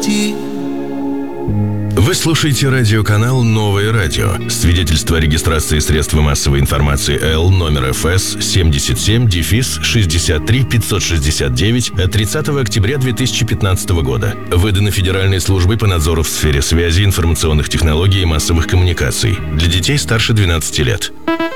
уйти. Вы слушаете радиоканал «Новое радио». Свидетельство о регистрации средства массовой информации Л номер ФС 77-63569 от 30 октября 2015 года. Выдано Федеральной службой по надзору в сфере связи, информационных технологий и массовых коммуникаций. Для детей старше 12 лет.